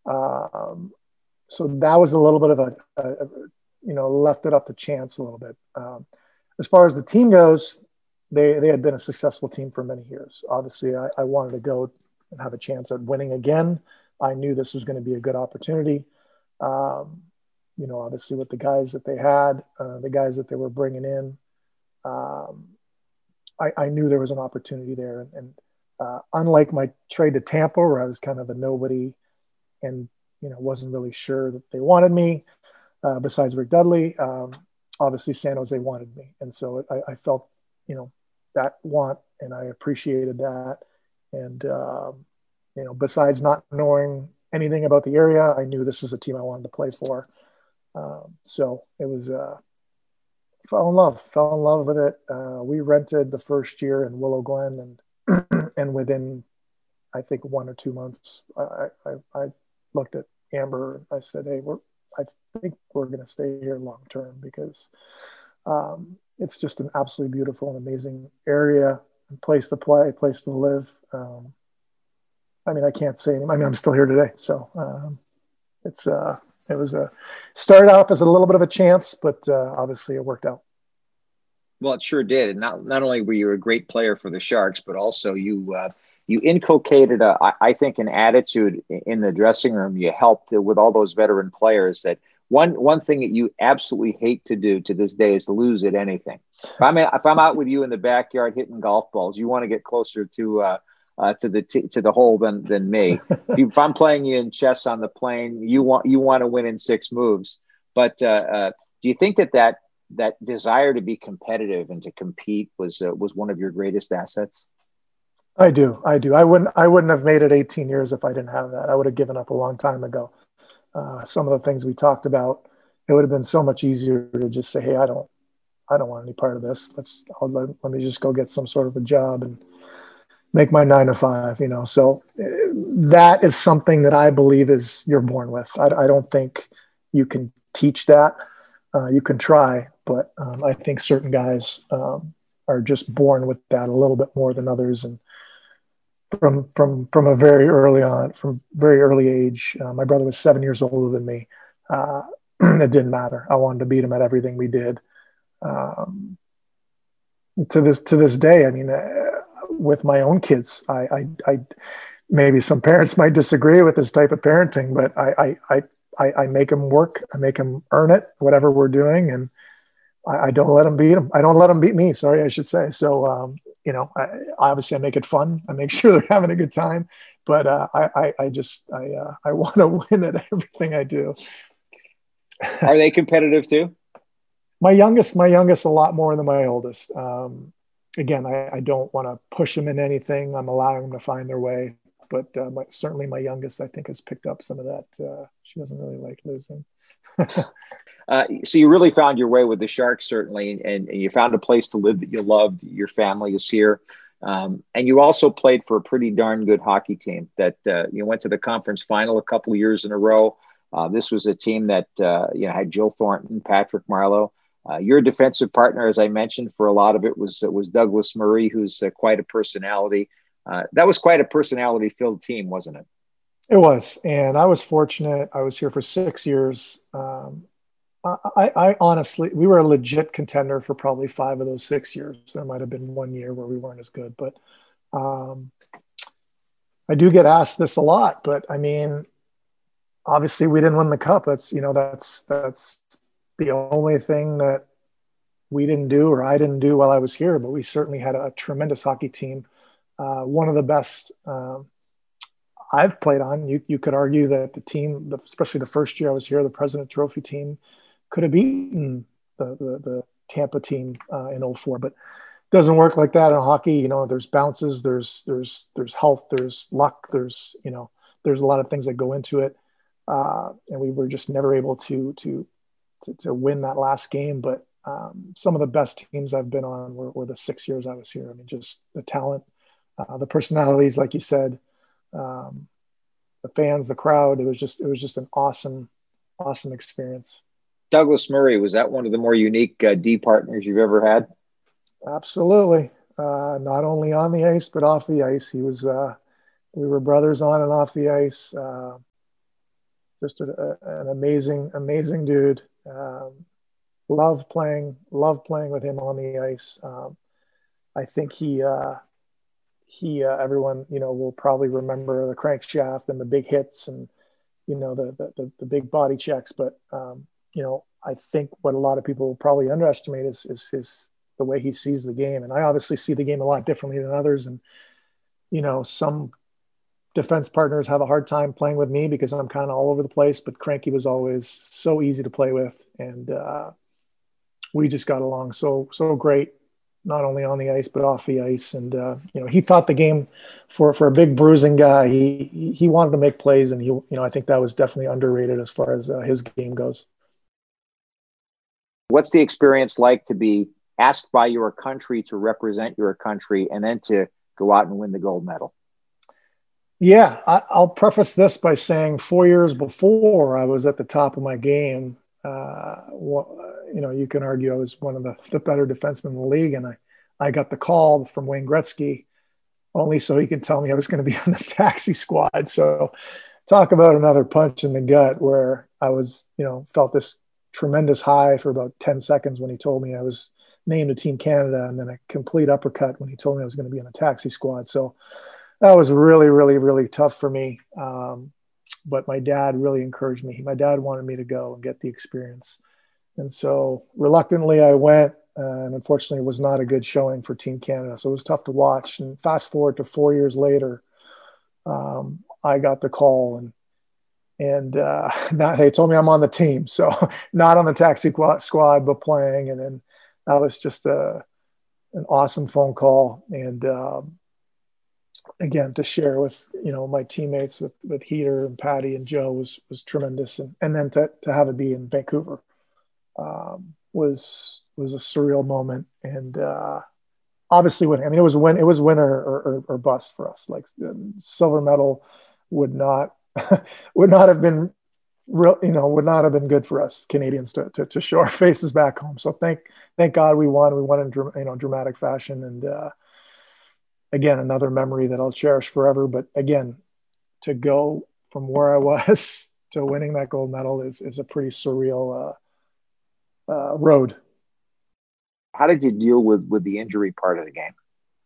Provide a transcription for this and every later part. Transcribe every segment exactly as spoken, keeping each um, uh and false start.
Um, so that was a little bit of a, a, a, you know, left it up to chance a little bit. Um, as far as the team goes, they, they had been a successful team for many years. Obviously, I, I wanted to go and have a chance at winning again. I knew this was going to be a good opportunity. Um, you know, obviously with the guys that they had, uh, the guys that they were bringing in, um, I, I knew there was an opportunity there. And, and uh, unlike my trade to Tampa, where I was kind of a nobody and, you know, wasn't really sure that they wanted me, uh, besides Rick Dudley, um, obviously San Jose wanted me. And so I, I felt, you know, that want, and I appreciated that. And, um, you know, besides not knowing anything about the area, I knew this is a team I wanted to play for. Um, so it was, uh, fell in love, fell in love with it. Uh, we rented the first year in Willow Glen, and, and within, I think one or two months, I, I, I looked at Amber and I said, hey, we're, I think we're going to stay here long-term, because um, it's just an absolutely beautiful and amazing area, place to play, place to live. Um, I mean, I can't say anything. I mean, I'm still here today. So um, it's, uh, it was a, started off as a little bit of a chance, but uh, obviously it worked out. Well, it sure did. And not, not only were you a great player for the Sharks, but also you, uh, you inculcated, a, I, I think, an attitude in the dressing room. You helped with all those veteran players. That one, one thing that you absolutely hate to do to this day is to lose at anything. If I'm, if I'm out with you in the backyard hitting golf balls, you want to get closer to, uh, uh, to the, t- to the hole than, than me. If, you, if I'm playing you in chess on the plane, you want, you want to win in six moves. But uh, uh, do you think that that, that desire to be competitive and to compete was, uh, was one of your greatest assets? I do. I do. I wouldn't, I wouldn't have made it eighteen years if I didn't have that. I would have given up a long time ago. Uh, some of the things we talked about, it would have been so much easier to just say, hey, I don't, I don't want any part of this. Let's, I'll let, let me just go get some sort of a job and make my nine to five, you know? So uh, that is something that I believe is you're born with. I, I don't think you can teach that. Uh, you can try, but um, I think certain guys um, are just born with that a little bit more than others. And from, from, from a very early on, from very early age, uh, my brother was seven years older than me. Uh, it didn't matter. I wanted to beat him at everything we did. Um, to this, to this day, I mean, uh, with my own kids, I, I, I, maybe some parents might disagree with this type of parenting, but I, I, I, I, I make them work. I make them earn it, whatever we're doing. And I, I don't let them beat them. I don't let them beat me. Sorry, I should say. So, um, you know, I, obviously I make it fun. I make sure they're having a good time, but uh, I, I, I just, I, uh, I want to win at everything I do. Are they competitive too? My youngest, my youngest, a lot more than my oldest. Um, again, I, I don't want to push them in anything. I'm allowing them to find their way. But uh, my, certainly my youngest, I think, has picked up some of that. Uh, she doesn't really like losing. uh, so you really found your way with the Sharks, certainly, and, and you found a place to live that you loved. Your family is here. Um, and you also played for a pretty darn good hockey team that uh, you went to the conference final a couple of years in a row. Uh, this was a team that uh, you know had Joe Thornton, Patrick Marleau. Uh, your defensive partner, as I mentioned, for a lot of it was was Douglas Murray, who's uh, quite a personality. Uh, that was quite a personality-filled team, wasn't it? It was, and I was fortunate. I was here for six years. Um, I, I honestly, we were a legit contender for probably five of those six years. There might have been one year where we weren't as good, but um, I do get asked this a lot. But I mean, obviously, we didn't win the cup. That's you know, that's that's the only thing that we didn't do or I didn't do while I was here. But we certainly had a tremendous hockey team. Uh, one of the best um, I've played on. You you could argue that the team, especially the first year I was here, the President Trophy team, could have beaten the the, the Tampa team uh, in oh four, but it doesn't work like that in hockey. You know, there's bounces, there's there's there's health, there's luck, there's you know, there's a lot of things that go into it, uh, and we were just never able to to to, to win that last game. But um, some of the best teams I've been on were, were the six years I was here. I mean, just the talent. Uh, the personalities, like you said, um, the fans, the crowd, it was just, it was just an awesome, awesome experience. Douglas Murray, was that one of the more unique uh, D partners you've ever had? Absolutely. Uh, not only on the ice, but off the ice. He was, uh, we were brothers on and off the ice. Uh, just a, a, an amazing, amazing dude. Um, love playing, love playing with him on the ice. Um, I think he, uh, he, uh, everyone, you know, will probably remember the crankshaft and the big hits and, you know, the, the, the big body checks. But, um, you know, I think what a lot of people probably underestimate is, is his, the way he sees the game. And I obviously see the game a lot differently than others. And, you know, some defense partners have a hard time playing with me because I'm kind of all over the place, but Cranky was always so easy to play with. And, uh, we just got along so, so great, not only on the ice, but off the ice. And, uh, you know, he thought the game for, for a big bruising guy, he, he wanted to make plays. And he, you know, I think that was definitely underrated as far as uh, his game goes. What's the experience like to be asked by your country to represent your country and then to go out and win the gold medal? Yeah, I, I'll preface this by saying four years before I was at the top of my game, uh, well, you know, you can argue I was one of the, the better defensemen in the league. And I, I got the call from Wayne Gretzky only so he could tell me I was going to be on the taxi squad. So talk about another punch in the gut where I was, you know, felt this tremendous high for about ten seconds when he told me I was named to Team Canada, and then a complete uppercut when he told me I was going to be on the taxi squad. So that was really, really, really tough for me. Um, but my dad really encouraged me. My dad wanted me to go and get the experience. And so reluctantly I went, uh, and unfortunately it was not a good showing for Team Canada. So it was tough to watch. And fast forward to four years later, um, I got the call, and and uh, not, they told me I'm on the team. So not on the taxi squad, but playing. And then that was just a, an awesome phone call. And um, again, to share with, you know, my teammates with, with Heater and Patty and Joe was, was tremendous. And, and then to, to have it be in Vancouver um, was, was a surreal moment. And uh, obviously winning, I mean, it was win, it was winner or, or, or bust for us. Like silver medal would not, would not have been real, you know, would not have been good for us Canadians to, to, to show our faces back home. So thank, thank God we won. We won in, you know, dramatic fashion. And uh, again, another memory that I'll cherish forever. But again, to go from where I was to winning that gold medal is, is a pretty surreal uh, uh, road. How did you deal with, with the injury part of the game?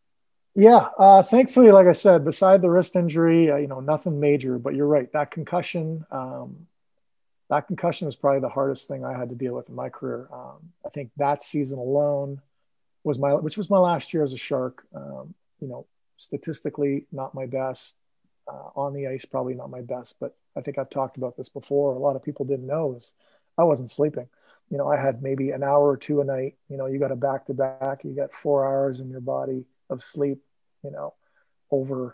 Yeah, uh, thankfully, like I said, beside the wrist injury, uh, you know, nothing major. But you're right, that concussion, um, that concussion was probably the hardest thing I had to deal with in my career. Um, I think that season alone was my, which was my last year as a Shark. Um, you know, statistically, not my best. Uh, on the ice, probably not my best. But I think I've talked about this before. A lot of people didn't know is I wasn't sleeping. You know, I had maybe an hour or two a night. You know, you got a back to back. You got four hours in your body of sleep. You know, over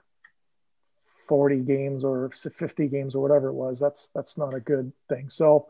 forty games or fifty games or whatever it was. That's that's not a good thing. So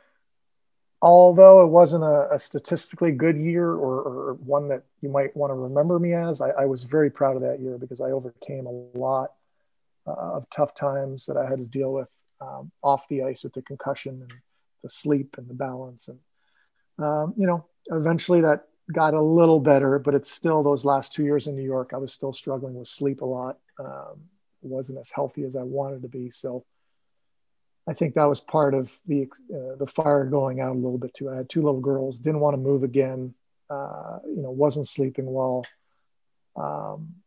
although it wasn't a, a statistically good year or, or one that you might want to remember me as, I, I was very proud of that year because I overcame a lot uh, of tough times that I had to deal with um, off the ice with the concussion and the sleep and the balance. And, um, you know, eventually that got a little better, but it's still those last two years in New York, I was still struggling with sleep a lot. Um, wasn't as healthy as I wanted to be. So I think that was part of the, uh, the fire going out a little bit too. I had two little girls, didn't want to move again. Uh, you know, wasn't sleeping well. Um,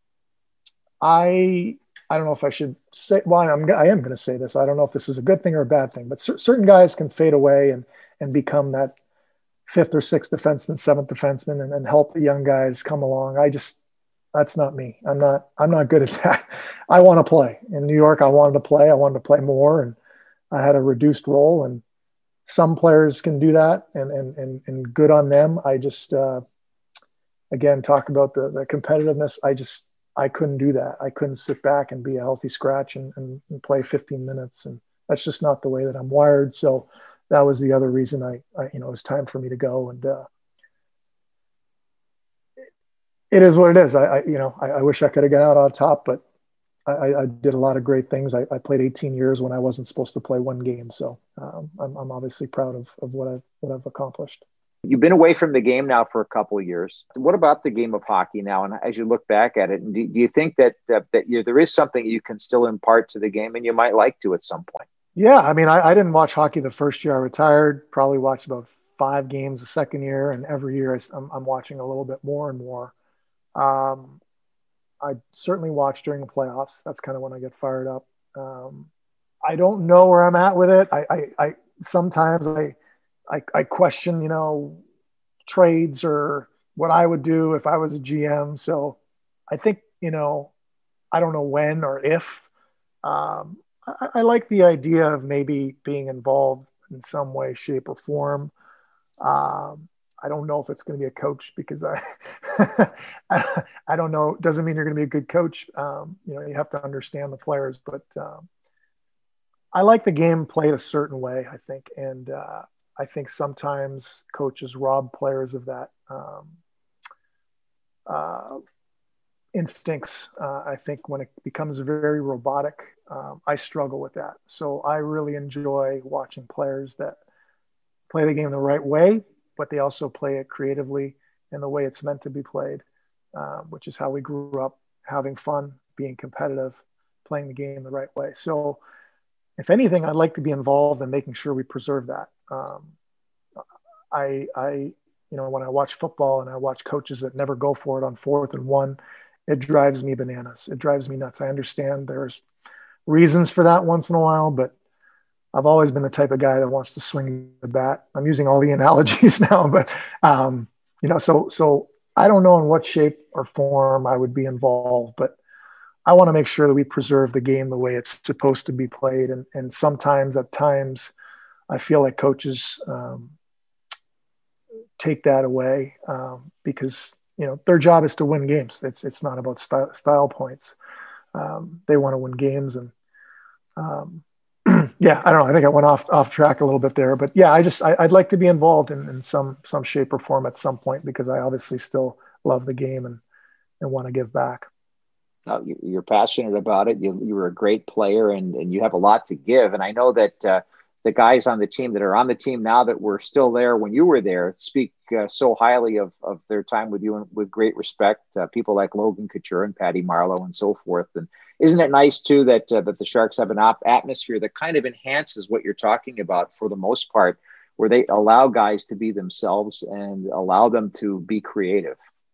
I, I don't know if I should say, well, I'm, I am going to say this. I don't know if this is a good thing or a bad thing, but c- certain guys can fade away and, and become that fifth or sixth defenseman, seventh defenseman, and, and help the young guys come along. I just, that's not me. I'm not, I'm not good at that. I want to play in New York. I wanted to play. I wanted to play more. And I had a reduced role, and some players can do that and, and, and, and good on them. I just, uh, again, talk about the, the competitiveness. I just, I couldn't do that. I couldn't sit back and be a healthy scratch and, and, and play fifteen minutes. And that's just not the way that I'm wired. So that was the other reason I, I you know, it was time for me to go. And uh, it is what it is. I, I you know, I, I wish I could have got out on top, but I, I did a lot of great things. I, I played eighteen years when I wasn't supposed to play one game. So um, I'm, I'm obviously proud of, of what I've, what I've accomplished. You've been away from the game now for a couple of years. What about the game of hockey now? And as you look back at it, do, do you think that, that, that you, there is something you can still impart to the game and you might like to at some point? Yeah, I mean, I, I didn't watch hockey the first year I retired. Probably watched about five games the second year, and every year I, I'm, I'm watching a little bit more and more. Um, I certainly watch during the playoffs. That's kind of when I get fired up. Um, I don't know where I'm at with it. I, I, I sometimes I, I, I question, you know, trades or what I would do if I was a G M. So I think, you know, I don't know when or if. Um, I, I like the idea of maybe being involved in some way, shape, or form. Um, I don't know if it's going to be a coach because I, I, I don't know. It doesn't mean you're going to be a good coach. Um, you know, you have to understand the players, but um, I like the game played a certain way, I think. And uh, I think sometimes coaches rob players of that um, uh, instincts. Uh, I think when it becomes very robotic, um, I struggle with that. So I really enjoy watching players that play the game the right way, but they also play it creatively in the way it's meant to be played, um, which is how we grew up, having fun, being competitive, playing the game the right way. So if anything, I'd like to be involved in making sure we preserve that. Um, I, I, you know, when I watch football and I watch coaches that never go for it on fourth and one, it drives me bananas. It drives me nuts. I understand there's reasons for that once in a while, but I've always been the type of guy that wants to swing the bat. I'm using all the analogies now, but um, you know, so so I don't know in what shape or form I would be involved, but I want to make sure that we preserve the game the way it's supposed to be played. And and sometimes, at times, I feel like coaches um, take that away um, because you know their job is to win games. It's it's not about style, style points. Um, they want to win games, and um, yeah, I don't know. I think I went off off track a little bit there, but yeah, I just I, I'd like to be involved in, in some some shape or form at some point because I obviously still love the game and and want to give back. Uh, you're passionate about it. You you were a great player, and and you have a lot to give. And I know that uh, the guys on the team that are on the team now that were still there when you were there speak uh, so highly of of their time with you and with great respect. Uh, people like Logan Couture and Patty Marleau and so forth. And isn't it nice too that uh, that the Sharks have an op- atmosphere that kind of enhances what you're talking about for the most part, where they allow guys to be themselves and allow them to be creative.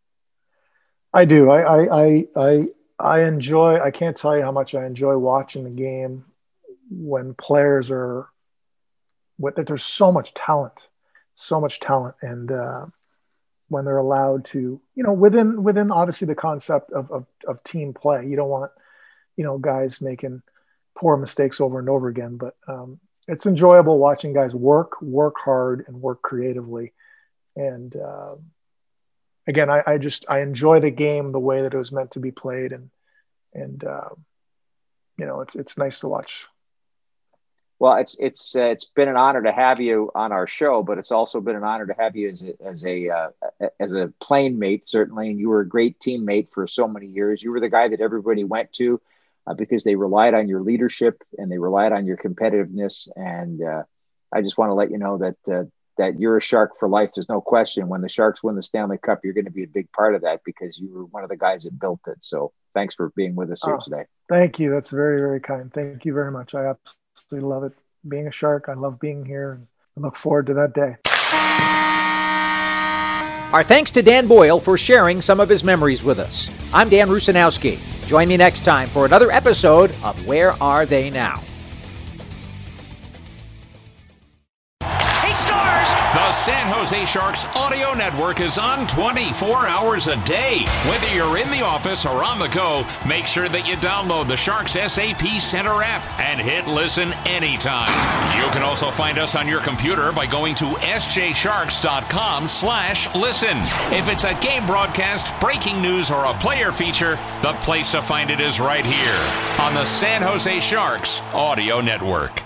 I do. I I I. I I enjoy, I can't tell you how much I enjoy watching the game when players are, what, there's so much talent, so much talent. And uh, when they're allowed to, you know, within, within obviously the concept of, of, of team play, you don't want, you know, guys making poor mistakes over and over again, but um, it's enjoyable watching guys work, work hard and work creatively. And, uh, Again, I, I just I enjoy the game the way that it was meant to be played, and and uh, you know it's it's nice to watch. Well, it's it's uh, it's been an honor to have you on our show, but it's also been an honor to have you as a as a uh, as a plane mate, certainly. And you were a great teammate for so many years. You were the guy that everybody went to uh, because they relied on your leadership and they relied on your competitiveness. And uh, I just want to let you know that. Uh, that you're a Shark for life. There's no question. When the Sharks win the Stanley Cup, you're going to be a big part of that because you were one of the guys that built it. So thanks for being with us here oh, today. Thank you. That's very, very kind. Thank you very much. I absolutely love it. Being a Shark, I love being here, and I look forward to that day. Our thanks to Dan Boyle for sharing some of his memories with us. I'm Dan Rusanowski. Join me next time for another episode of Where Are They Now? The San Jose Sharks audio network is on twenty-four hours a day. Whether you're in the office or on the go, make sure that you download the Sharks S A P Center app and hit listen anytime. You can also find us on your computer by going to sjsharks.com slash listen. If it's a game broadcast, breaking news, or a player feature, the place to find it is right here on the San Jose Sharks audio network.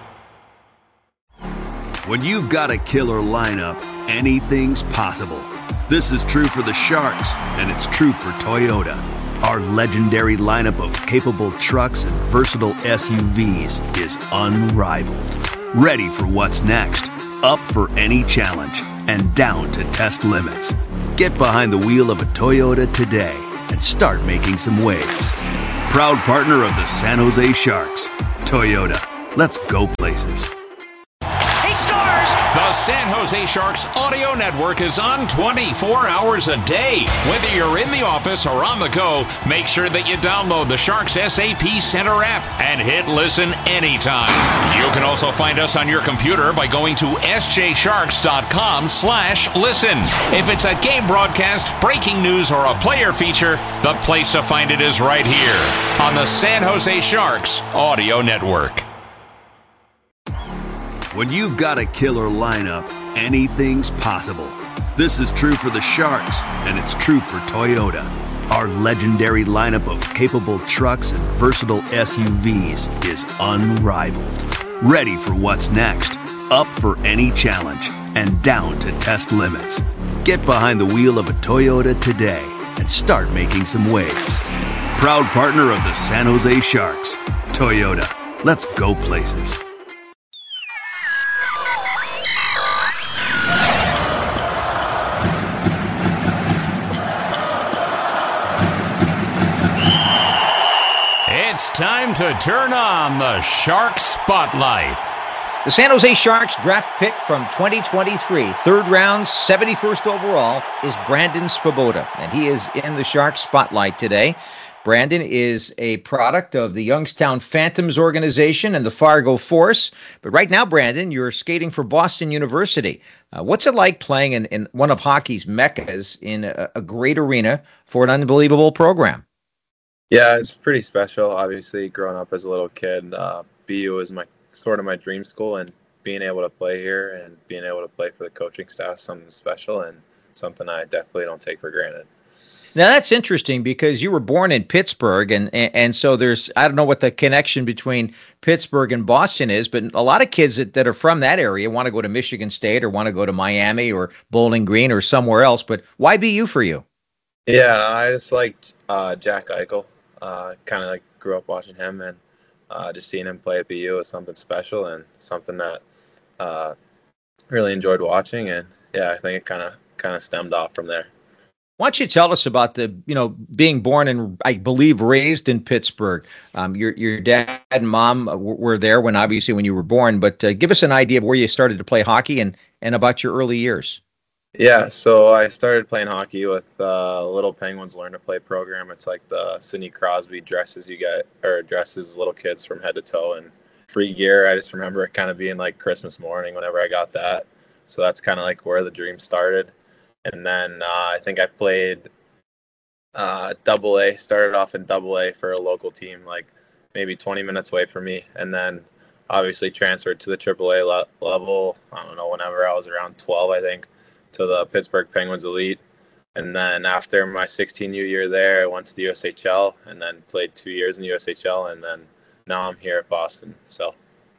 When you've got a killer lineup, anything's possible. This is true for the Sharks, and it's true for Toyota. Our legendary lineup of capable trucks and versatile S U Vs is unrivaled. Ready for what's next, up for any challenge, and down to test limits. Get behind the wheel of a Toyota today and start making some waves. Proud partner of the San Jose Sharks, Toyota. Let's go places. He scores! The San Jose Sharks Audio Network is on twenty-four hours a day. Whether you're in the office or on the go, make sure that you download the Sharks S A P Center app and hit listen anytime. You can also find us on your computer by going to s j sharks dot com slash listen. If it's a game broadcast, breaking news, or a player feature, the place to find it is right here on the San Jose Sharks Audio Network. When you've got a killer lineup, anything's possible. This is true for the Sharks, and it's true for Toyota. Our legendary lineup of capable trucks and versatile S U Vs is unrivaled. Ready for what's next, up for any challenge, and down to test limits. Get behind the wheel of a Toyota today and start making some waves. Proud partner of the San Jose Sharks, Toyota. Let's go places. It's time to turn on the Shark Spotlight. The San Jose Sharks draft pick from twenty twenty-three, third round, seventy-first overall, is Brandon Svoboda, and he is in the Sharks Spotlight today. Brandon is a product of the Youngstown Phantoms organization and the Fargo Force. But right now, Brandon, you're skating for Boston University. Uh, what's it like playing in, in one of hockey's meccas in a, a great arena for an unbelievable program? Yeah, it's pretty special. Obviously, growing up as a little kid, uh, B U was my sort of my dream school, and being able to play here and being able to play for the coaching staff is something special and something I definitely don't take for granted. Now, that's interesting because you were born in Pittsburgh, and, and, and so there's, I don't know what the connection between Pittsburgh and Boston is, but a lot of kids that, that are from that area want to go to Michigan State or want to go to Miami or Bowling Green or somewhere else, but why B U for you? Yeah, I just liked uh, Jack Eichel. Uh, kind of like grew up watching him, and uh, just seeing him play at B U was something special and something that uh, really enjoyed watching. And yeah, I think it kind of kind of stemmed off from there. Why don't you tell us about the, you know, being born and I believe raised in Pittsburgh? Um, your your dad and mom were there when obviously when you were born, but uh, give us an idea of where you started to play hockey and and about your early years. Yeah, so I started playing hockey with uh, Little Penguins Learn to Play program. It's like the Sidney Crosby dresses you get, or dresses little kids from head to toe and free gear. I just remember it kind of being like Christmas morning whenever I got that. So that's kind of like where the dream started. And then uh, I think I played uh, double A, started off in double A for a local team, like maybe twenty minutes away from me. And then obviously transferred to the triple A le- level, I don't know, whenever I was around twelve, I think, to the Pittsburgh Penguins Elite. And then after my sixteen U year there, I went to the U S H L and then played two years in the U S H L. And then now I'm here at Boston. So.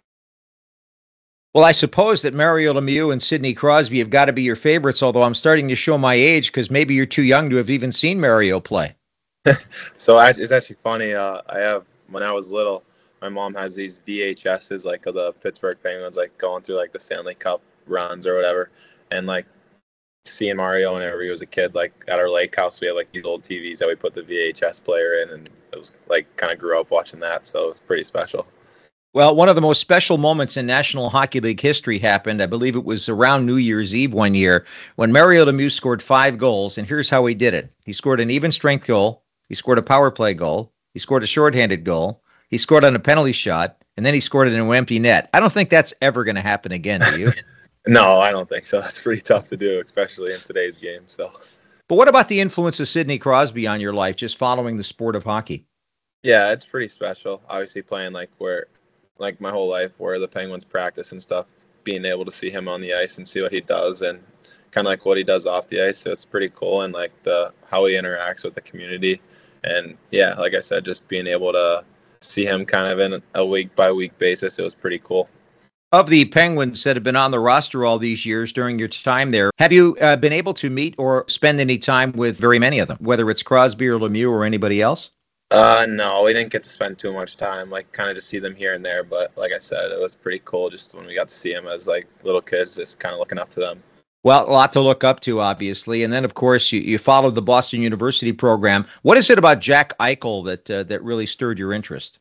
Well, I suppose that Mario Lemieux and Sidney Crosby have got to be your favorites, although I'm starting to show my age because maybe you're too young to have even seen Mario play. So it's actually funny. Uh, I have, when I was little, my mom has these V H S's like of the Pittsburgh Penguins, like going through like the Stanley Cup runs or whatever. And like seeing Mario whenever he was a kid, like at our lake house, we had like these old T Vs that we put the V H S player in, and it was like kind of grew up watching that. So it was pretty special. Well, one of the most special moments in National Hockey League history happened. I believe it was around New Year's Eve one year when Mario Lemieux scored five goals, and here's how he did it. He scored an even strength goal. He scored a power play goal. He scored a shorthanded goal. He scored on a penalty shot, and then he scored it in an empty net. I don't think that's ever going to happen again, do you? No, I don't think so. That's pretty tough to do, especially in today's game. So, but what about the influence of Sidney Crosby on your life, just following the sport of hockey? Yeah, it's pretty special. Obviously playing like where like my whole life where the Penguins practice and stuff, being able to see him on the ice and see what he does and kind of like what he does off the ice. So it's pretty cool. And like the, how he interacts with the community. And yeah, like I said, just being able to see him kind of in a week by week basis, it was pretty cool. Of the Penguins that have been on the roster all these years during your time there, have you uh, been able to meet or spend any time with very many of them, whether it's Crosby or Lemieux or anybody else? Uh, no, we didn't get to spend too much time, like kind of just see them here and there. But like I said, it was pretty cool just when we got to see them as like little kids, just kind of looking up to them. Well, a lot to look up to, obviously. And then, of course, you, you followed the Boston University program. What is it about Jack Eichel that uh, that really stirred your interest?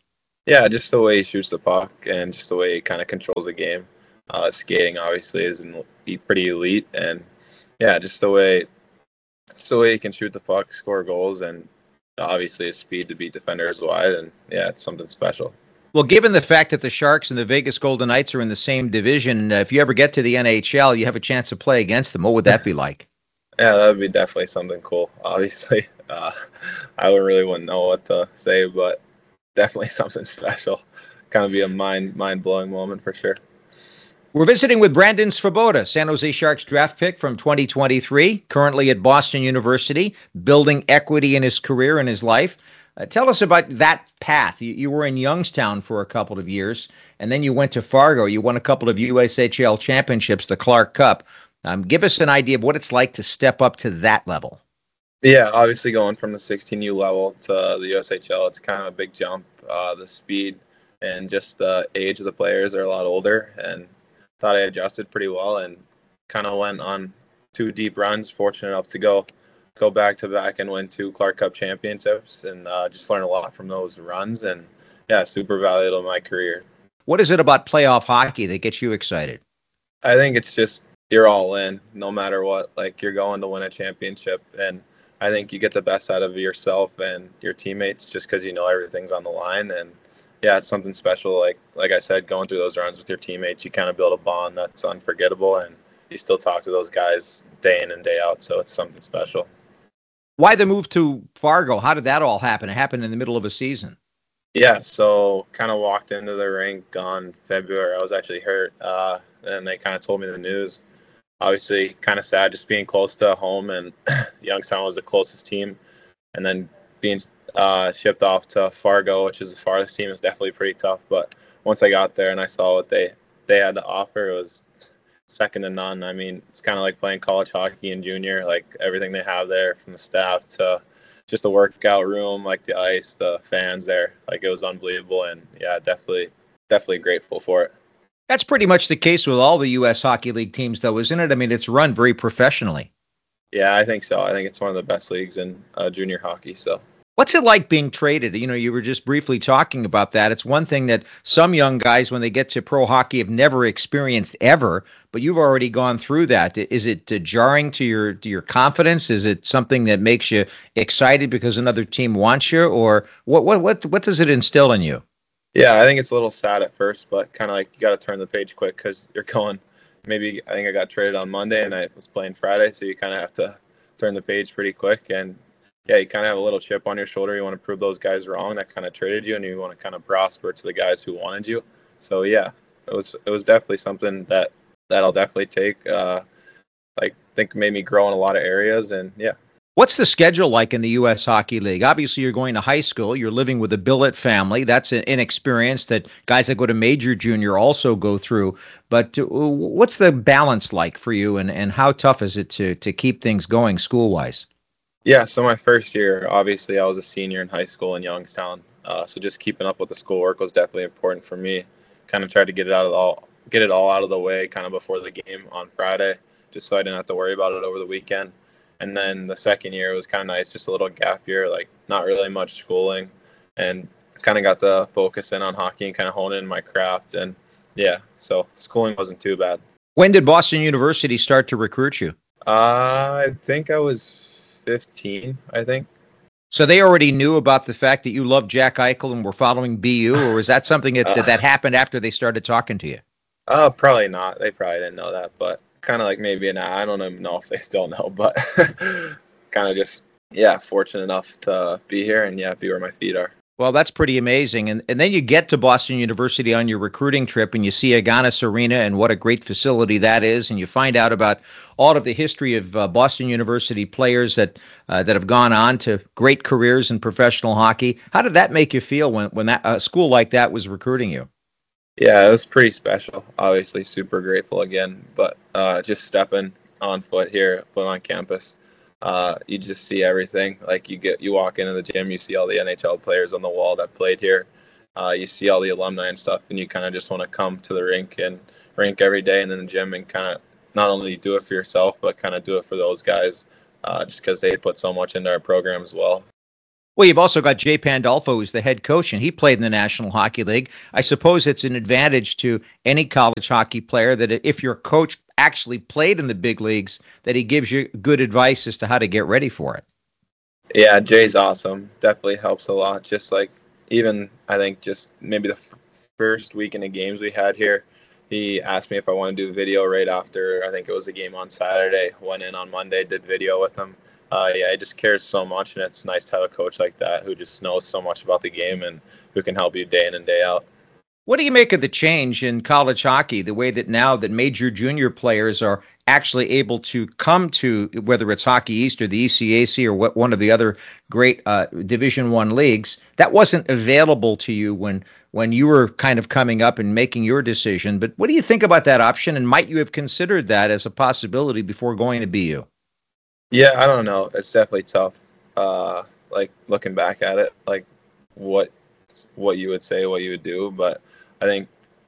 Yeah, just the way he shoots the puck and just the way he kind of controls the game. Uh, skating obviously is an, pretty elite, and yeah, just the way, just the way he can shoot the puck, score goals, and obviously his speed to beat defenders wide, and yeah, it's something special. Well, given the fact that the Sharks and the Vegas Golden Knights are in the same division, uh, if you ever get to the N H L, you have a chance to play against them. What would that be like? Yeah, that would be definitely something cool. Obviously, uh, I would really wouldn't know what to say, but definitely something special. Kind of be a mind mind blowing moment for sure. We're visiting with Brandon Svoboda, San Jose Sharks draft pick from twenty twenty-three, currently at Boston University, building equity in his career and his life. Uh, tell us about that path. You, you were in Youngstown for a couple of years, and then you went to Fargo. You won a couple of U S H L championships, the Clark Cup. Um, give us an idea of what it's like to step up to that level. Yeah, obviously going from the sixteen U level to the U S H L, it's kind of a big jump. Uh, the speed and just the age of the players are a lot older, and thought I adjusted pretty well and kind of went on two deep runs. Fortunate enough to go go back to back and win two Clark Cup championships, and uh, just learn a lot from those runs. And yeah, super valuable in my career. What is it about playoff hockey that gets you excited? I think it's just you're all in, no matter what. Like, you're going to win a championship, and I think you get the best out of yourself and your teammates just because you know everything's on the line. And yeah, it's something special. Like like I said, going through those runs with your teammates, you kind of build a bond that's unforgettable, and you still talk to those guys day in and day out. So it's something special. Why the move to Fargo? How did that all happen? It happened in the middle of a season. Yeah, so kind of walked into the rink on February. I was actually hurt, uh, and they kind of told me the news. Obviously, kind of sad just being close to home, and Youngstown was the closest team. And then being uh, shipped off to Fargo, which is the farthest team, is definitely pretty tough. But once I got there and I saw what they, they had to offer, it was second to none. I mean, it's kind of like playing college hockey in junior, like everything they have there, from the staff to just the workout room, like the ice, the fans there. Like, it was unbelievable. And yeah, definitely, definitely grateful for it. That's pretty much the case with all the U S Hockey League teams, though, isn't it? I mean, it's run very professionally. Yeah, I think so. I think it's one of the best leagues in uh, junior hockey. So, what's it like being traded? You know, you were just briefly talking about that. It's one thing that some young guys, when they get to pro hockey, have never experienced ever, but you've already gone through that. Is it uh, jarring to your to your confidence? Is it something that makes you excited because another team wants you, or what? What what what does it instill in you? Yeah, I think it's a little sad at first, but kind of like you got to turn the page quick because you're going. Maybe I think I got traded on Monday and I was playing Friday, so you kind of have to turn the page pretty quick. And yeah, you kind of have a little chip on your shoulder. You want to prove those guys wrong that kind of traded you, and you want to kind of prosper to the guys who wanted you. So yeah, it was it was definitely something that that I'll definitely take. Uh, like, think made me grow in a lot of areas, and yeah. What's the schedule like in the U S Hockey League? Obviously, you're going to high school. You're living with a billet family. That's an inexperience that guys that go to major junior also go through. But uh, what's the balance like for you, and, and how tough is it to to keep things going school-wise? Yeah, so my first year, obviously, I was a senior in high school in Youngstown. Uh, so just keeping up with the schoolwork was definitely important for me. Kind of tried to get it out of all, get it all out of the way kind of before the game on Friday, just so I didn't have to worry about it over the weekend. And then the second year was kind of nice, just a little gap year, like not really much schooling, and kind of got to focus in on hockey and kind of hone in my craft. And yeah, so schooling wasn't too bad. When did Boston University start to recruit you? Uh, I think I was fifteen, I think. So they already knew about the fact that you loved Jack Eichel and were following B U, or was that something that, that, that happened after they started talking to you? Uh, probably not. They probably didn't know that, but kind of like maybe an I don't even know if they still know, but kind of just, yeah, fortunate enough to be here and, yeah, be where my feet are. Well, that's pretty amazing. And and then you get to Boston University on your recruiting trip, and you see Agganis Arena and what a great facility that is, and you find out about all of the history of uh, Boston University players that uh, that have gone on to great careers in professional hockey. How did that make you feel when, when that a school like that was recruiting you? Yeah, it was pretty special. Obviously, super grateful again. But uh, just stepping on foot here, foot on campus, uh, you just see everything. Like you get, you walk into the gym, you see all the N H L players on the wall that played here. Uh, you see all the alumni and stuff, and you kind of just want to come to the rink and rink every day, and then the gym, and kind of not only do it for yourself, but kind of do it for those guys, uh, just because they put so much into our program as well. Well, you've also got Jay Pandolfo, who's the head coach, and he played in the National Hockey League. I suppose it's an advantage to any college hockey player that if your coach actually played in the big leagues, that he gives you good advice as to how to get ready for it. Yeah, Jay's awesome. Definitely helps a lot. Just like even, I think, just maybe the f- first weekend of games we had here, he asked me if I want to do video right after, I think it was a game on Saturday. Went in on Monday, did video with him. Uh, yeah, he just cares so much, and it's nice to have a coach like that who just knows so much about the game and who can help you day in and day out. What do you make of the change in college hockey, the way that now that major junior players are actually able to come to, whether it's Hockey East or the E C A C or what, one of the other great uh, Division One leagues, that wasn't available to you when when you were kind of coming up and making your decision. But what do you think about that option, and might you have considered that as a possibility before going to B U? Yeah, I don't know. It's definitely tough. Uh, like looking back at it, like what what you would say, what you would do, but I think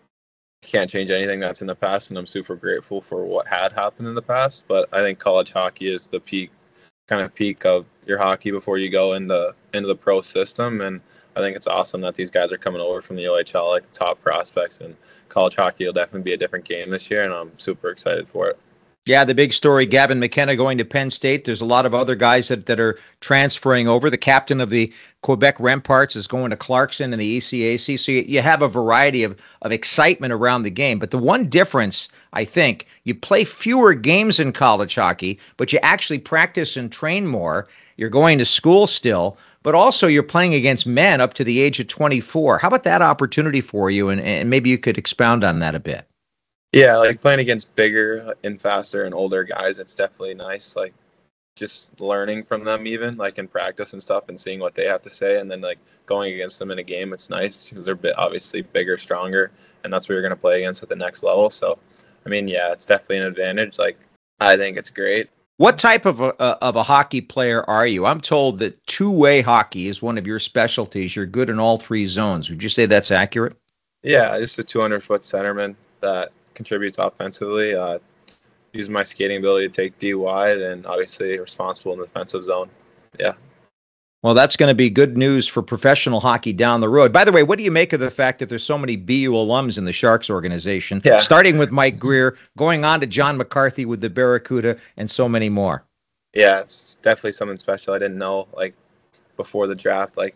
you can't change anything that's in the past, and I'm super grateful for what had happened in the past. But I think college hockey is the peak, kind of peak of your hockey before you go into into the pro system, and I think it's awesome that these guys are coming over from the O H L, like the top prospects, and college hockey will definitely be a different game this year, and I'm super excited for it. Yeah, the big story, Gavin McKenna going to Penn State. There's a lot of other guys that, that are transferring over. The captain of the Quebec Remparts is going to Clarkson in the E C A C. So you, you have a variety of, of excitement around the game. But the one difference, I think, you play fewer games in college hockey, but you actually practice and train more. You're going to school still, but also you're playing against men up to the age of twenty-four. How about that opportunity for you? And, and maybe you could expound on that a bit. Yeah, like playing against bigger and faster and older guys, it's definitely nice. Like just learning from them even, like in practice and stuff, and seeing what they have to say, and then like going against them in a game, it's nice because they're bit obviously bigger, stronger, and that's what you're going to play against at the next level. So, I mean, yeah, it's definitely an advantage. Like I think it's great. What type of a, of a hockey player are you? I'm told that two-way hockey is one of your specialties. You're good in all three zones. Would you say that's accurate? Yeah, just a two hundred foot centerman that contributes offensively, uh, use my skating ability to take D wide, and obviously responsible in the defensive zone. Yeah. Well, that's going to be good news for professional hockey down the road. By the way, what do you make of the fact that there's so many B U alums in the Sharks organization, yeah. starting with Mike Greer, going on to John McCarthy with the Barracuda, and so many more? Yeah, it's definitely something special. I didn't know, like, before the draft, like,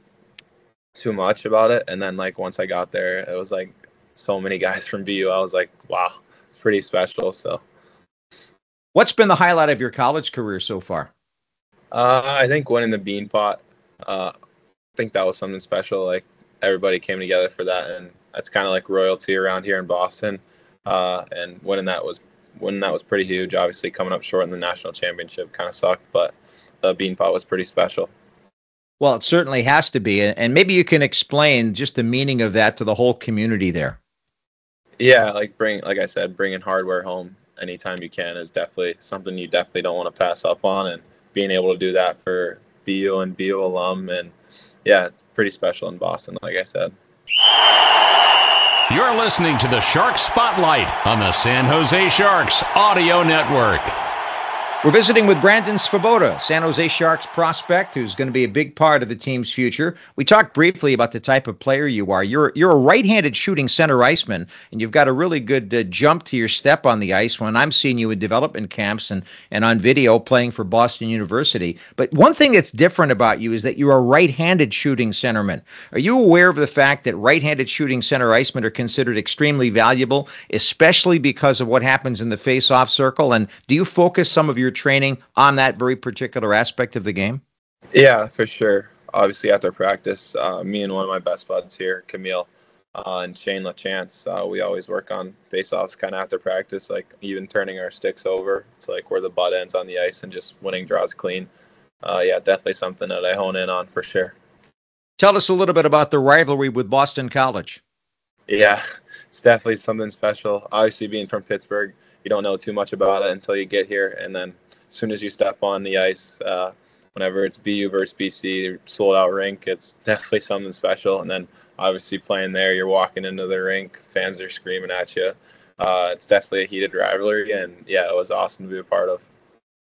too much about it. And then, like, once I got there, it was, like, so many guys from B U. I was like, wow, it's pretty special. So, what's been the highlight of your college career so far? Uh, I think winning the Beanpot. Uh, I think that was something special. Like everybody came together for that, and it's kind of like royalty around here in Boston. Uh, and winning that was winning that was pretty huge. Obviously, coming up short in the national championship kind of sucked, but the Beanpot was pretty special. Well, it certainly has to be, and maybe you can explain just the meaning of that to the whole community there. Yeah, like bring, like I said, bringing hardware home anytime you can is definitely something you definitely don't want to pass up on, and being able to do that for B U and B U alum, and yeah, it's pretty special in Boston, like I said. You're listening to the Sharks Spotlight on the San Jose Sharks Audio Network. We're visiting with Brandon Svoboda, San Jose Sharks prospect, who's going to be a big part of the team's future. We talked briefly about the type of player you are. You're you're a right-handed shooting center iceman, and you've got a really good uh, jump to your step on the ice when I'm seeing you in development camps and, and on video playing for Boston University. But one thing that's different about you is that you're a right-handed shooting centerman. Are you aware of the fact that right-handed shooting center icemen are considered extremely valuable, especially because of what happens in the face-off circle? And do you focus some of your training on that very particular aspect of the game? Yeah, for sure. Obviously, after practice, uh, me and one of my best buds here, Camille, uh, and Shane LaChance, uh, we always work on face-offs kind of after practice, like even turning our sticks over to like where the butt ends on the ice and just winning draws clean. Uh, yeah, definitely something that I hone in on for sure. Tell us a little bit about the rivalry with Boston College. Yeah, it's definitely something special. Obviously, being from Pittsburgh, you don't know too much about it until you get here, and then as soon as you step on the ice, uh, whenever it's B U versus B C, sold out rink, it's definitely something special. And then obviously playing there, you're walking into the rink, fans are screaming at you. Uh, it's definitely a heated rivalry, and yeah, it was awesome to be a part of.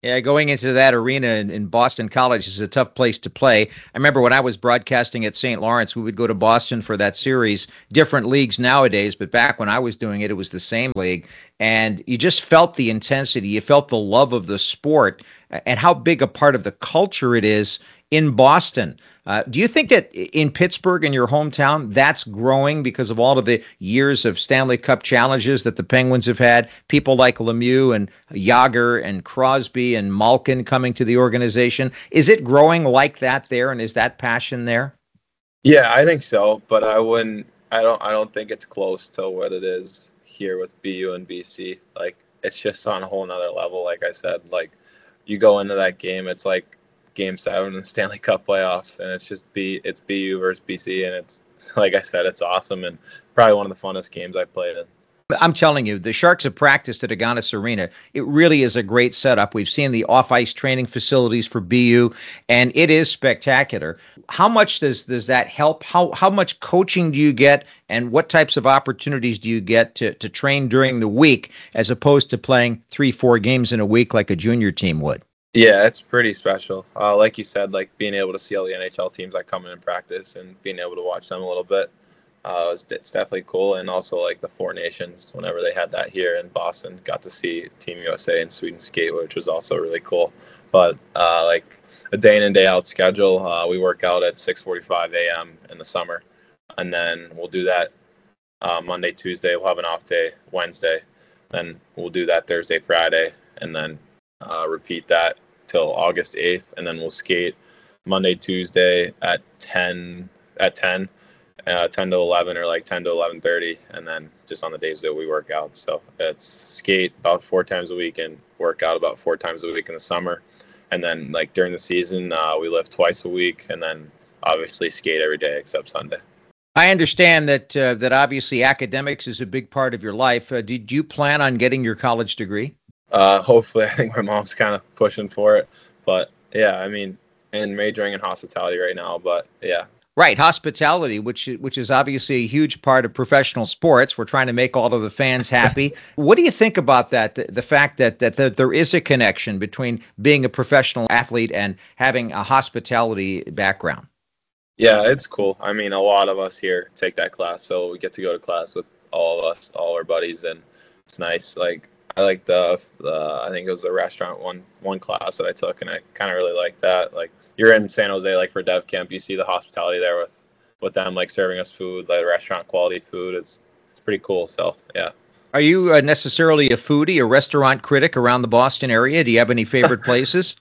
Yeah, going into that arena in, in Boston College is a tough place to play. I remember when I was broadcasting at Saint Lawrence, we would go to Boston for that series. Different leagues nowadays, but back when I was doing it, it was the same league. And you just felt the intensity. You felt the love of the sport and how big a part of the culture it is in Boston. Uh, do you think that in Pittsburgh, in your hometown, that's growing because of all of the years of Stanley Cup challenges that the Penguins have had? People like Lemieux and Jagr and Crosby and Malkin coming to the organization. Is it growing like that there, and is that passion there? Yeah, I think so, but I wouldn't. I don't. I don't think it's close to what it is here with B U and B C. Like, it's just on a whole nother level. Like I said, like you go into that game, it's like Game Seven in the Stanley Cup playoffs, and it's just B. It's B U versus B C, and it's like I said, it's awesome and probably one of the funnest games I've played in. I'm telling you, the Sharks have practiced at Agganis Arena. It really is a great setup. We've seen the off-ice training facilities for B U, and it is spectacular. How much does does that help? How how much coaching do you get, and what types of opportunities do you get to to train during the week as opposed to playing three, four games in a week like a junior team would? Yeah, it's pretty special. Uh, like you said, like being able to see all the N H L teams that come in and practice and being able to watch them a little bit. Uh, it's, it's definitely cool, and also like the Four Nations, whenever they had that here in Boston, got to see Team U S A and Sweden skate, which was also really cool. But uh, like a day in and day out schedule, uh, we work out at six forty-five a.m. in the summer, and then we'll do that uh, Monday, Tuesday. We'll have an off day Wednesday, then we'll do that Thursday, Friday, and then uh, repeat that till August eighth, and then we'll skate Monday, Tuesday at ten at ten. Uh, ten to eleven or like ten to eleven thirty, and then just on the days that we work out. So it's skate about four times a week and work out about four times a week in the summer. And then like during the season, uh, we lift twice a week, and then obviously skate every day except Sunday. I understand that uh, that obviously academics is a big part of your life. Uh, did you plan on getting your college degree? Uh, hopefully. I think my mom's kind of pushing for it. But yeah, I mean, and majoring in hospitality right now, but yeah. Right, hospitality, which which is obviously a huge part of professional sports. We're trying to make all of the fans happy. What do you think about that? The, the fact that, that that there is a connection between being a professional athlete and having a hospitality background? Yeah, it's cool. I mean, a lot of us here take that class, so we get to go to class with all of us, all our buddies, and it's nice. Like I like the the I think it was the restaurant one one class that I took, and I kind of really like that. Like. You're in San Jose, like for Dev Camp, you see the hospitality there with, with them, like serving us food, like restaurant quality food. It's it's pretty cool. So, yeah. Are you uh, necessarily a foodie, a restaurant critic around the Boston area? Do you have any favorite places?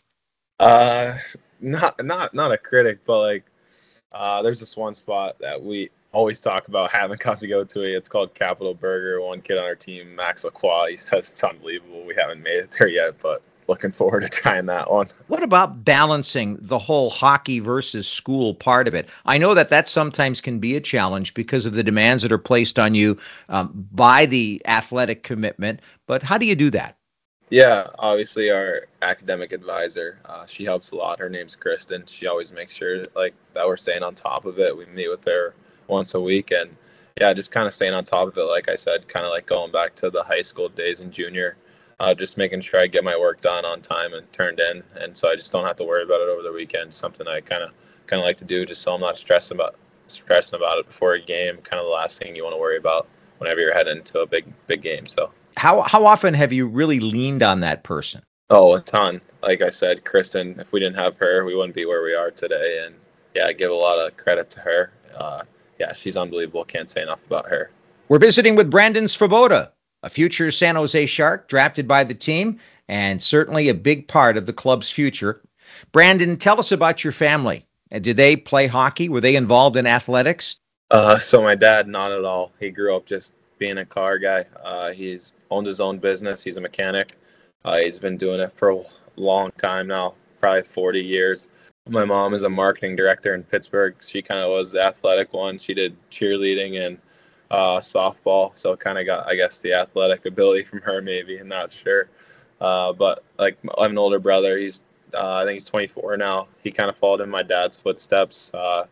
uh, not not not a critic, but like uh, there's this one spot that we always talk about, haven't got to go to it. It's called Capital Burger. One kid on our team, Max Lacroix, he says it's unbelievable. We haven't made it there yet, but looking forward to trying that one. What about balancing the whole hockey versus school part of it? I know that that sometimes can be a challenge because of the demands that are placed on you um, by the athletic commitment, but how do you do that? Yeah, obviously our academic advisor, uh, she helps a lot. Her name's Kristen. She always makes sure like that we're staying on top of it. We meet with her once a week, and yeah, just kind of staying on top of it. Like I said, kind of like going back to the high school days in junior. Uh, just making sure I get my work done on time and turned in, and so I just don't have to worry about it over the weekend. Something I kind of kind of like to do, just so I'm not stressing about stressing about it before a game. Kind of the last thing you want to worry about whenever you're heading into a big big game. So how how often have you really leaned on that person? Oh, a ton. Like I said, Kristen. If we didn't have her, we wouldn't be where we are today. And yeah, I give a lot of credit to her. Uh, yeah, she's unbelievable. Can't say enough about her. We're visiting with Brandon Svoboda, a future San Jose Shark drafted by the team and certainly a big part of the club's future. Brandon, tell us about your family. Did they play hockey? Were they involved in athletics? Uh, so my dad, not at all. He grew up just being a car guy. Uh, he's owned his own business. He's a mechanic. Uh, he's been doing it for a long time now, probably forty years. My mom is a marketing director in Pittsburgh. She kind of was the athletic one. She did cheerleading and Uh, softball, so kind of got, I guess, the athletic ability from her. Maybe I'm not sure, uh, but like I have an older brother. He's uh, I think he's twenty-four now. He kind of followed in my dad's footsteps. Uh,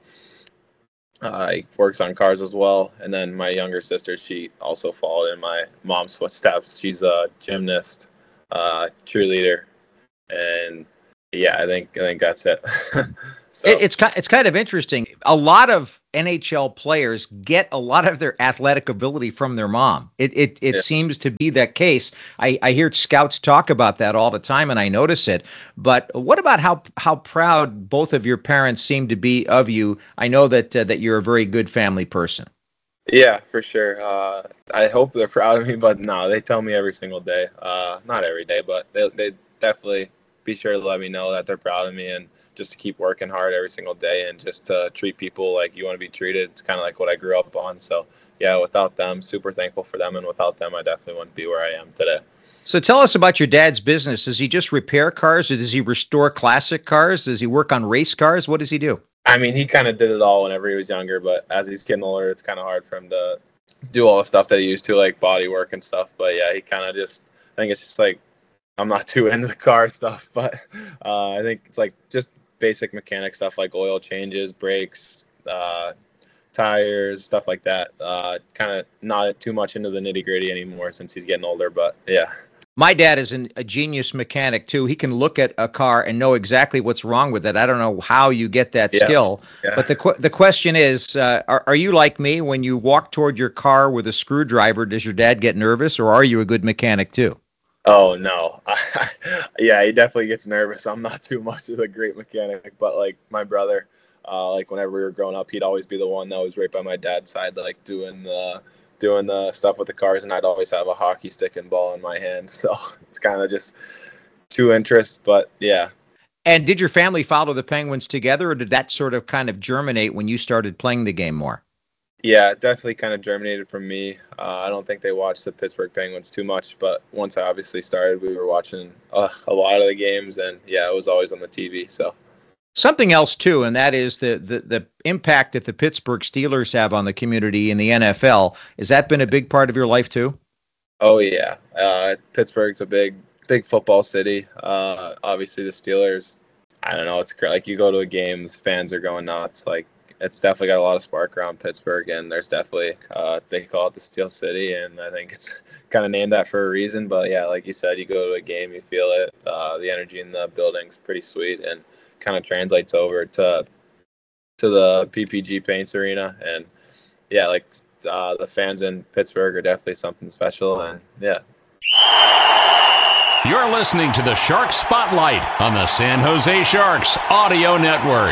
uh, he works on cars as well, and then my younger sister, she also followed in my mom's footsteps. She's a gymnast, uh, cheerleader, And yeah, I think I think that's it. So. It, it's it's kind of interesting. A lot of N H L players get a lot of their athletic ability from their mom. It it it yeah. seems to be that case. I, I hear scouts talk about that all the time, and I notice it. But what about how how proud both of your parents seem to be of you? I know that uh, that you're a very good family person. Yeah, for sure. Uh, I hope they're proud of me, but no, they tell me every single day. Uh, not every day, but they they definitely be sure to let me know that they're proud of me, and just to keep working hard every single day and just to treat people like you want to be treated. It's kind of like what I grew up on. So yeah, without them, super thankful for them. And without them, I definitely wouldn't be where I am today. So tell us about your dad's business. Does he just repair cars, or does he restore classic cars? Does he work on race cars? What does he do? I mean, he kind of did it all whenever he was younger, but as he's getting older, it's kind of hard for him to do all the stuff that he used to, like body work and stuff. But yeah, he kind of just, I think it's just like, I'm not too into the car stuff, but uh, I think it's like just basic mechanic stuff like oil changes, brakes, uh, tires, stuff like that. Uh, kind of not too much into the nitty gritty anymore since he's getting older, but yeah. My dad is an, a genius mechanic too. He can look at a car and know exactly what's wrong with it. I don't know how you get that yeah. skill, yeah. but the qu- the question is, uh, are, are you like me? When you walk toward your car with a screwdriver, does your dad get nervous, or are you a good mechanic too? Oh, no. Yeah, he definitely gets nervous. I'm not too much of a great mechanic, but like my brother, uh, like whenever we were growing up, he'd always be the one that was right by my dad's side, like doing the doing the stuff with the cars, and I'd always have a hockey stick and ball in my hand. So it's kind of just two interests, but yeah. And did your family follow the Penguins together, or did that sort of kind of germinate when you started playing the game more? Yeah, it definitely kind of germinated from me. Uh, I don't think they watched the Pittsburgh Penguins too much, but once I obviously started, we were watching uh, a lot of the games, and yeah, it was always on the T V. So something else too, and that is the the, the impact that the Pittsburgh Steelers have on the community in the N F L. Has that been a big part of your life too? Oh yeah, uh, Pittsburgh's a big big football city. Uh, obviously, the Steelers. I don't know. It's like you go to a game, the fans are going nuts. Like. It's definitely got a lot of spark around Pittsburgh, and there's definitely, uh, they call it the Steel City, and I think it's kind of named that for a reason. But yeah, like you said, you go to a game, you feel it. Uh, the energy in the building's pretty sweet, and kind of translates over to to the P P G Paints Arena. And yeah, like uh, the fans in Pittsburgh are definitely something special, and yeah. You're listening to the Sharks Spotlight on the San Jose Sharks Audio Network.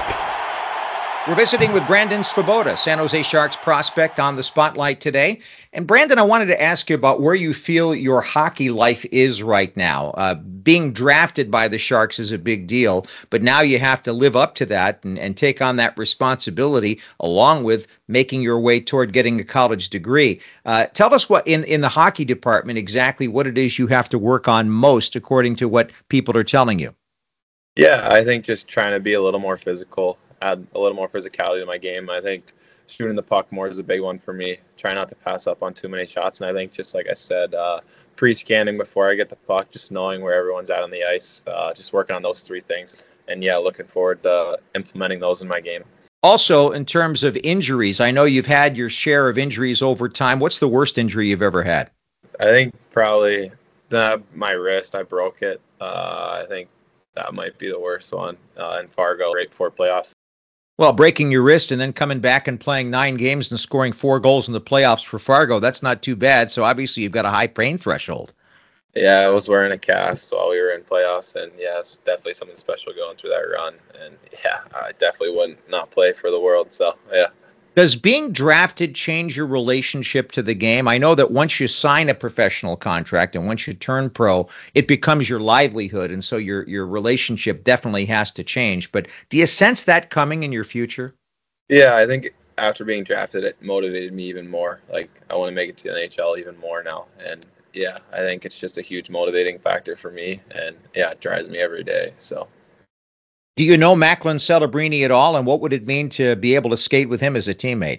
We're visiting with Brandon Svoboda, San Jose Sharks prospect, on the Spotlight today. And Brandon, I wanted to ask you about where you feel your hockey life is right now. Uh, being drafted by the Sharks is a big deal, but now you have to live up to that and, and take on that responsibility, along with making your way toward getting a college degree. Uh, tell us what, in, in the hockey department, exactly what it is you have to work on most, according to what people are telling you. Yeah, I think just trying to be a little more physical. Add a little more physicality to my game. I think shooting the puck more is a big one for me. Try not to pass up on too many shots. And I think, just like I said, uh, pre-scanning before I get the puck, just knowing where everyone's at on the ice, uh, just working on those three things. And yeah, looking forward to implementing those in my game. Also, in terms of injuries, I know you've had your share of injuries over time. What's the worst injury you've ever had? I think probably the, my wrist. I broke it. Uh, I think that might be the worst one uh, in Fargo right before playoffs. Well, breaking your wrist and then coming back and playing nine games and scoring four goals in the playoffs for Fargo, that's not too bad. So obviously you've got a high pain threshold. Yeah, I was wearing a cast while we were in playoffs, and yeah, it's definitely something special going through that run. And yeah, I definitely wouldn't not play for the world. So yeah. Does being drafted change your relationship to the game? I know that once you sign a professional contract and once you turn pro, it becomes your livelihood, and so your your relationship definitely has to change. But do you sense that coming in your future? Yeah, I think after being drafted, it motivated me even more. Like, I want to make it to the N H L even more now. And yeah, I think it's just a huge motivating factor for me, and yeah, it drives me every day. So. Do you know Macklin Celebrini at all, and what would it mean to be able to skate with him as a teammate?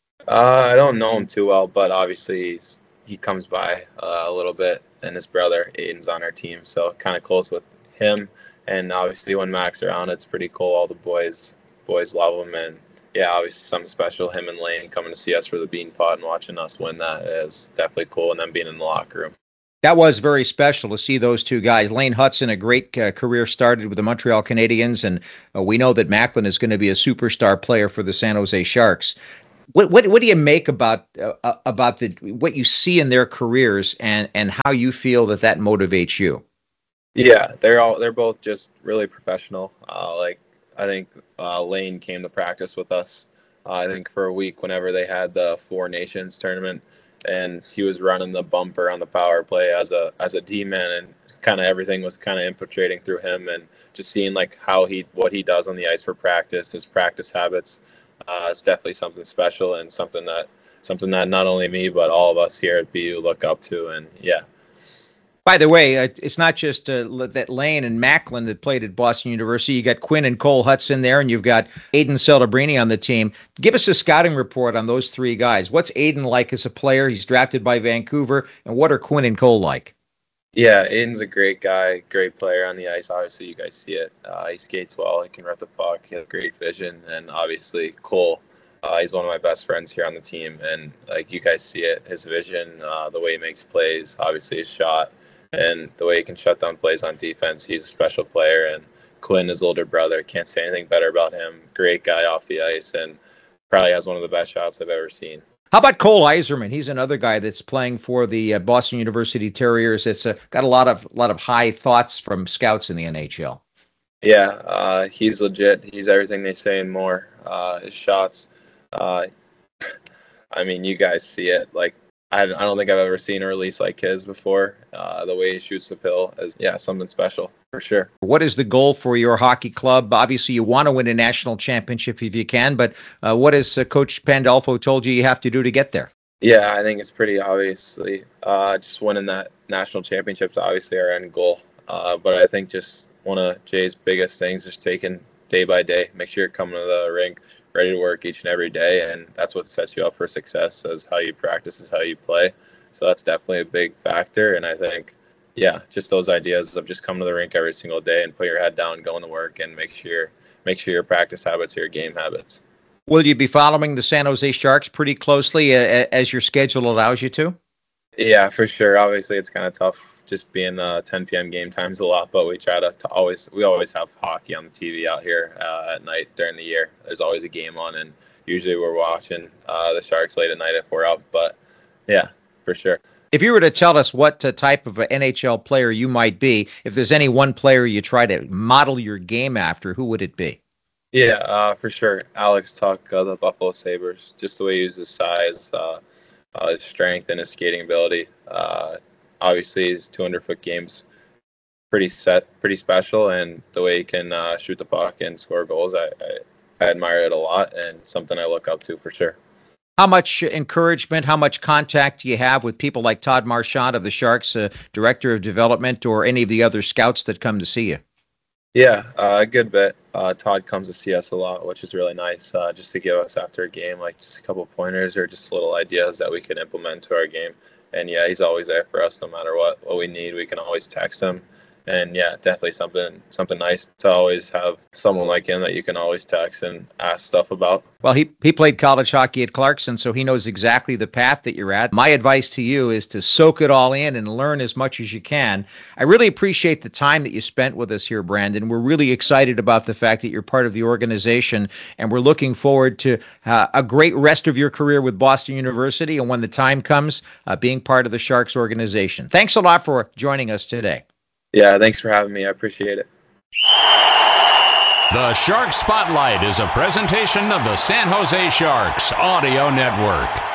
Uh, I don't know him too well, but obviously he's, he comes by uh, a little bit, and his brother Aiden's on our team, so kind of close with him. And obviously when Mac's around, it's pretty cool. All the boys boys love him, and yeah, obviously something special. Him and Lane coming to see us for the Bean Pod and watching us win that is definitely cool, and then being in the locker room. That was very special to see those two guys. Lane Hutson, a great uh, career started with the Montreal Canadiens, and uh, we know that Macklin is going to be a superstar player for the San Jose Sharks. What what what do you make about uh, about the what you see in their careers, and and how you feel that that motivates you? Yeah, they're all they're both just really professional. Uh, like I think uh, Lane came to practice with us. Uh, I think for a week whenever they had the Four Nations tournament. And he was running the bumper on the power play as a as a D-man, and kind of everything was kind of infiltrating through him, and just seeing like how he what he does on the ice for practice, his practice habits, uh, is definitely something special and something that something that not only me but all of us here at B U look up to. And yeah. By the way, uh, it's not just uh, that Lane and Macklin that played at Boston University. You got Quinn and Cole Hutson there, and you've got Aiden Celebrini on the team. Give us a scouting report on those three guys. What's Aiden like as a player? He's drafted by Vancouver. And what are Quinn and Cole like? Yeah, Aiden's a great guy, great player on the ice. Obviously, you guys see it. Uh, he skates well. He can rep the puck. He has great vision. And obviously, Cole, uh, he's one of my best friends here on the team. And like you guys see it, his vision, uh, the way he makes plays, obviously his shot, and the way he can shut down plays on defense. He's a special player. And Quinn, his older brother, can't say anything better about him. Great guy off the ice, and probably has one of the best shots I've ever seen. How about Cole Eiserman? He's another guy that's playing for the uh, Boston University Terriers. It's uh, got a lot of lot of high thoughts from scouts in the N H L. Yeah, uh, he's legit. He's everything they say and more. Uh, his shots, uh, I mean, you guys see it. Like, I, I don't think I've ever seen a release like his before. Uh, the way he shoots the pill is, yeah, something special for sure. What is the goal for your hockey club? Obviously, you want to win a national championship if you can, but uh, what has uh, Coach Pandolfo told you you have to do to get there? Yeah, I think it's pretty obviously uh, just winning that national championship is obviously our end goal. Uh, but I think just one of Jay's biggest things is taking day by day. Make sure you're coming to the rink ready to work each and every day, and that's what sets you up for success, is how you practice, is how you play. So that's definitely a big factor. And I think, yeah, just those ideas of just coming to the rink every single day and put your head down, going to work, and make sure make sure your practice habits are your game habits. Will you be following the San Jose Sharks pretty closely uh, as your schedule allows you to? Yeah, for sure. Obviously, it's kind of tough just being uh, ten p.m. game times a lot, but we try to, to always we always have hockey on the T V out here uh, at night during the year. There's always a game on, and usually we're watching uh, the Sharks late at night if we're up. But yeah, for sure. If you were to tell us what uh, type of an N H L player you might be, if there's any one player you try to model your game after, who would it be? Yeah, uh, for sure. Alex Tuch, uh, the Buffalo Sabres, just the way he uses his size, uh, uh, his strength, and his skating ability. Uh, obviously, his two hundred foot game's pretty set, pretty special, and the way he can uh, shoot the puck and score goals, I, I, I admire it a lot, and something I look up to for sure. How much encouragement, how much contact do you have with people like Todd Marchand of the Sharks, uh, Director of Development, or any of the other scouts that come to see you? Yeah, uh, a good bit. Uh, Todd comes to see us a lot, which is really nice, uh, just to give us after a game, like just a couple pointers or just little ideas that we can implement to our game. And yeah, he's always there for us no matter what, what we need. We can always text him. And yeah, definitely something something nice to always have someone like him that you can always text and ask stuff about. Well, he, he played college hockey at Clarkson, so he knows exactly the path that you're at. My advice to you is to soak it all in and learn as much as you can. I really appreciate the time that you spent with us here, Brandon. We're really excited about the fact that you're part of the organization, and we're looking forward to uh, a great rest of your career with Boston University, and when the time comes, uh, being part of the Sharks organization. Thanks a lot for joining us today. Yeah, thanks for having me. I appreciate it. The Shark Spotlight is a presentation of the San Jose Sharks Audio Network.